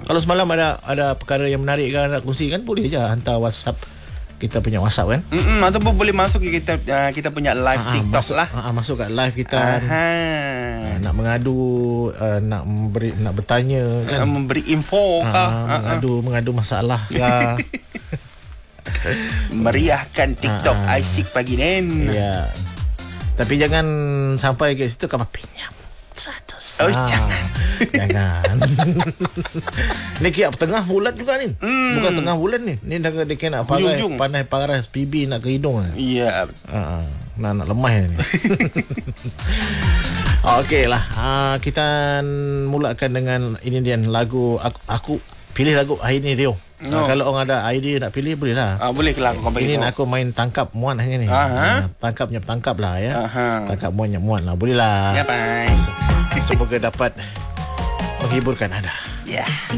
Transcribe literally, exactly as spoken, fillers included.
Kalau semalam ada ada perkara yang menarik kan nak kongsikan, boleh je hantar WhatsApp. Kita punya WhatsApp kan. Mm-mm, ataupun boleh masuk ke kita uh, kita punya live ha, TikTok masuk, lah. Ha, masuk kat live kita. Aha. Ha, nak mengadu, uh, nak memberi, nak bertanya kan. Uh, memberi info ha, kah? Mengadu, uh-uh. mengadu masalah kah. Meriahkan TikTok ha, Asyik Pagi Nen. Ya. Tapi jangan sampai ke situ kau pinjam seratus. Oh, ha, jangan. Jangan. Ni kira tengah bulan juga ni. Hmm. Bukan tengah bulan ni. Ni dah dia kena nak pakai pandai paras P B nak ke hidung. Iya. Ha, nak nak lemah ni. Okeylah. Ha, kita mulakan dengan ini dia lagu aku, aku pilih lagu hari ni Rio. No. Ha, kalau orang ada idea nak pilih boleh lah. Ah, boleh ke lah kau bagi. Ini aku main tangkap muat hanya ni. Ha, tangkapnya tangkap lah ya. Aha. Tangkap muatnya muat lah. Boleh lah. Ya, bye. Semoga dapat menghiburkan anda. Ya. Yeah.